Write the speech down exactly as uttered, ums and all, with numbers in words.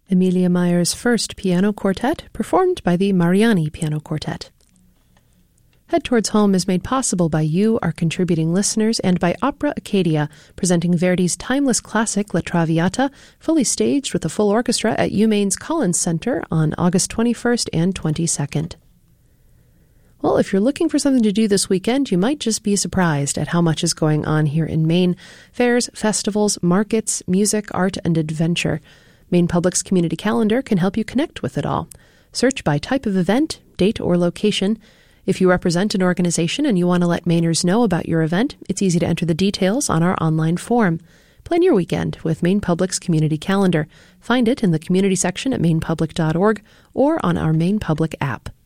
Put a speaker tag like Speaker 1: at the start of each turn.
Speaker 1: Emilia Meyer's first piano quartet, performed by the Mariani Piano Quartet. Head Towards Home is made possible by you, our contributing listeners, and by Opera Acadia, presenting Verdi's timeless classic La Traviata, fully staged with a full orchestra at UMaine's Collins Center on August twenty-first and twenty-second. Well, if you're looking for something to do this weekend, you might just be surprised at how much is going on here in Maine. Fairs, festivals, markets, music, art, and adventure. Maine Public's community calendar can help you connect with it all. Search by type of event, date, or location. If you represent an organization and you want to let Mainers know about your event, it's easy to enter the details on our online form. Plan your weekend with Maine Public's community calendar. Find it in the community section at maine public dot org or on our Maine Public app.